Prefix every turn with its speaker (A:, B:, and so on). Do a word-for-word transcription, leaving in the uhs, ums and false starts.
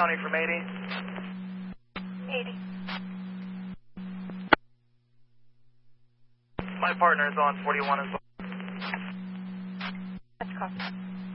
A: County from eighty.
B: eighty.
A: My partner is on forty-one as well.
B: That's copy.